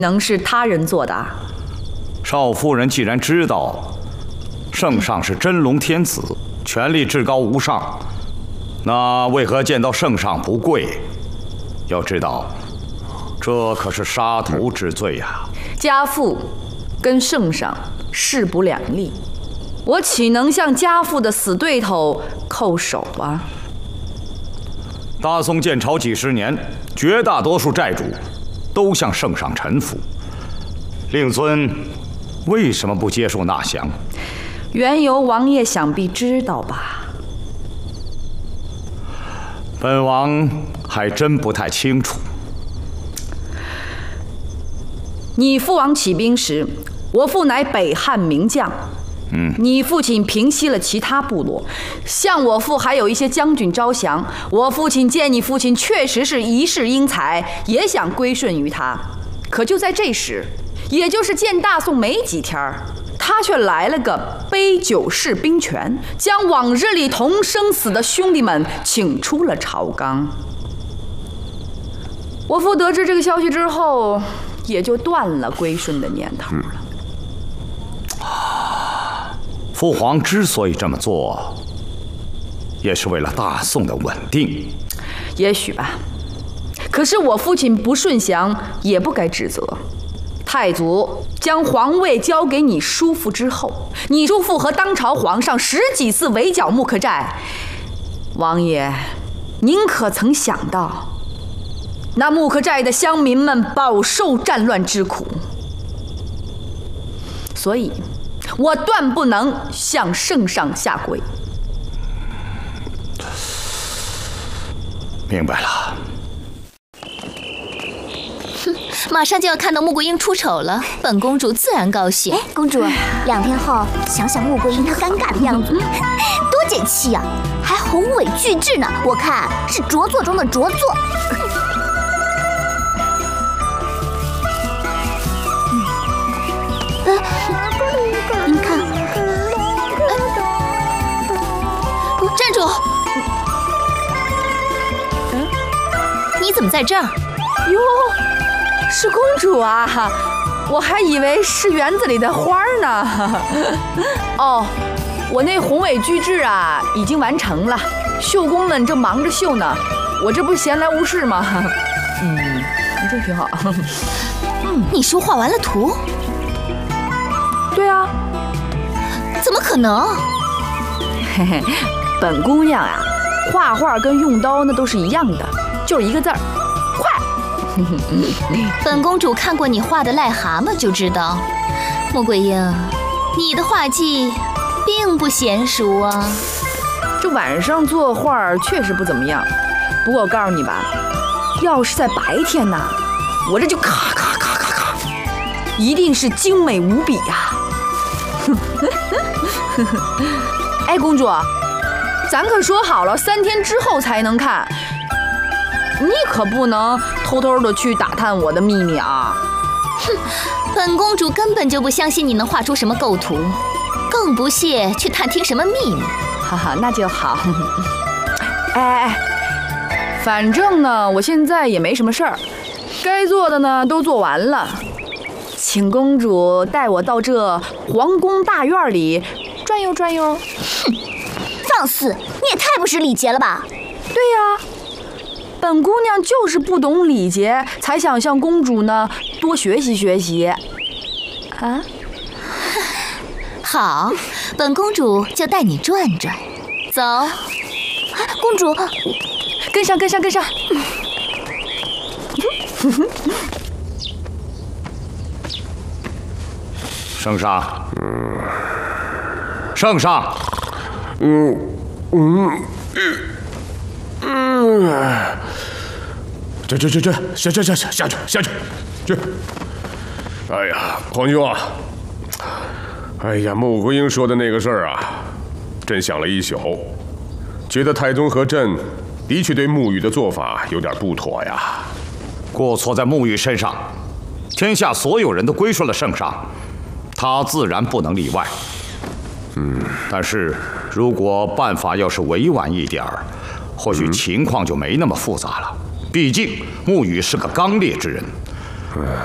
能是他人做的？ 少夫人既然知道圣上是真龙天子，权力至高无上，那为何见到圣上不跪？要知道，这可是杀头之罪呀！ 家父跟圣上势不两立，我岂能向家父的死对头叩首啊？ 大宋建朝几十年，绝大多数债主都向圣上臣服，令尊为什么不接受纳降？ 缘由王爷想必知道吧？ 本王还真不太清楚。 你父王起兵时，我父乃北汉名将。你父亲平息了其他部落，向我父还有一些将军招降。我父亲见你父亲确实是一世英才，也想归顺于他。可就在这时，也就是建大宋没几天，他却来了个杯酒释兵权，将往日里同生死的兄弟们请出了朝纲。我父得知这个消息之后，也就断了归顺的念头了。 父皇之所以这么做，也是为了大宋的稳定。 也许吧，可是我父亲不顺降，也不该指责。太祖将皇位交给你叔父之后，你叔父和当朝皇上10几次围剿木克寨。王爷，您可曾想到，那木克寨的乡民们饱受战乱之苦？所以我断不能向圣上下跪。 明白了。 马上就要看到穆桂英出丑了，本公主自然高兴。 公主，2天后想想穆桂英她尴尬的样子，多解气啊！还宏伟巨制呢，我看是拙作中的拙作。您看， 站住！你怎么在这儿？ 哟，是公主啊！我还以为是园子里的花呢。哦，我那宏伟巨制啊，已经完成了，绣工们正忙着绣呢。我这不是闲来无事吗？这挺好。 你说画完了图？ 对啊。 怎么可能？ 嘿嘿，本姑娘啊，画画跟用刀那都是一样的，就是一个字儿，快。 本公主看过你画的癞蛤蟆就知道，穆桂英，你的画技并不娴熟啊。 这晚上作画确实不怎么样，不过我告诉你吧，要是在白天呢，我这就咔咔咔咔咔，一定是精美无比呀。哎，公主，咱可说好了3天之后才能看，你可不能偷偷的去打探我的秘密啊！ 哼，本公主根本就不相信你能画出什么构图，更不屑去探听什么秘密。 哈哈，那就好。哎，反正呢，我现在也没什么事儿，该做的呢都做完了，请公主带我到这皇宫大院里转悠转悠。 哼，放肆！你也太不识礼节了吧？ 对呀，本姑娘就是不懂礼节，才想向公主呢多学习学习。啊？ 好，本公主就带你转转。走， 公主， 跟上，跟上，跟上。 圣上，圣上， 这，下去，去。哎呀，皇兄啊，哎呀，穆桂英说的那个事儿啊，朕想了一宿，觉得太宗和朕的确对穆羽的做法有点不妥呀。 过错在穆羽身上，天下所有人都归顺了圣上，他自然不能例外。但是如果办法要是委婉一点儿，或许情况就没那么复杂了。毕竟穆羽是个刚烈之人。